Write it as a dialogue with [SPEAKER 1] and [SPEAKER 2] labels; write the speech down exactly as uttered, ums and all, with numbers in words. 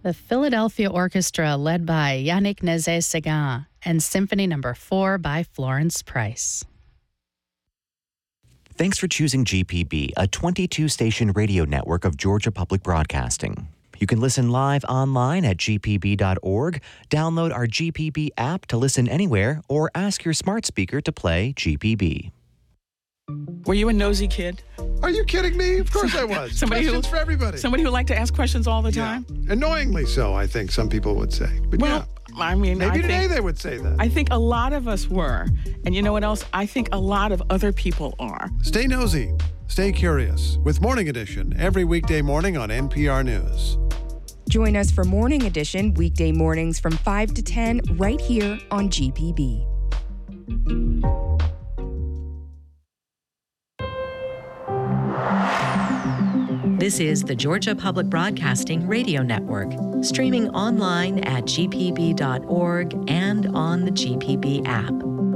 [SPEAKER 1] The Philadelphia Orchestra, led by Yannick Nézet-Séguin, and Symphony Number four by Florence Price.
[SPEAKER 2] Thanks for choosing G P B, a twenty-two station radio network of Georgia Public Broadcasting. You can listen live online at g p b dot org, download our G P B app to listen anywhere, or ask your smart speaker to play G P B.
[SPEAKER 3] Were you a nosy kid?
[SPEAKER 4] Are you kidding me? Of course I was.
[SPEAKER 3] Somebody
[SPEAKER 4] questions
[SPEAKER 3] who,
[SPEAKER 4] for everybody.
[SPEAKER 3] Somebody who liked to ask questions all the time?
[SPEAKER 4] Yeah. Annoyingly so, I think some people would say. But
[SPEAKER 3] well,
[SPEAKER 4] yeah.
[SPEAKER 3] I mean,
[SPEAKER 4] maybe
[SPEAKER 3] I
[SPEAKER 4] today
[SPEAKER 3] think,
[SPEAKER 4] they would say that.
[SPEAKER 3] I think a lot of us were. And you know what else? I think a lot of other people are.
[SPEAKER 4] Stay nosy. Stay curious with Morning Edition every weekday morning on N P R News.
[SPEAKER 5] Join us for Morning Edition weekday mornings from five to ten right here on G P B.
[SPEAKER 6] This is the Georgia Public Broadcasting Radio Network, streaming online at g p b dot org and on the G P B app.